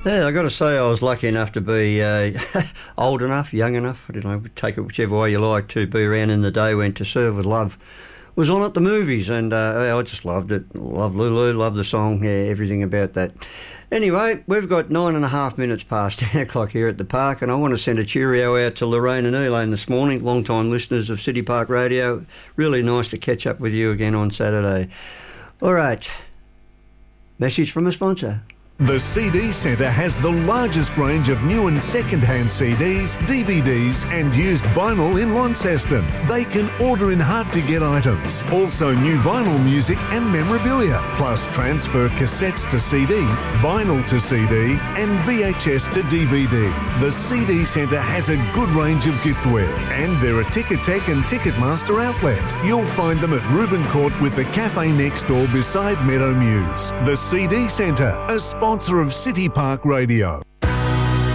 Yeah, I got to say I was lucky enough to be old enough, young enough, I don't know, take it whichever way you like, to be around in the day when To Serve With Love was on at the movies, and I just loved it. Love Lulu, love the song, yeah, everything about that. Anyway, we've got 9.5 minutes past 10 o'clock here at the park, and I want to send a cheerio out to Lorraine and Elaine this morning, long-time listeners of City Park Radio. Really nice to catch up with you again on Saturday. All right, message from a sponsor. The CD Centre has the largest range of new and second-hand CDs, DVDs and used vinyl in Launceston. They can order in hard-to-get items. Also new vinyl music and memorabilia, plus transfer cassettes to CD, vinyl to CD and VHS to DVD. The CD Centre has a good range of giftware and they're a Ticketek and Ticketmaster outlet. You'll find them at Reuben Court with the cafe next door beside Meadow Muse. The CD Centre, a sponsor of City Park Radio.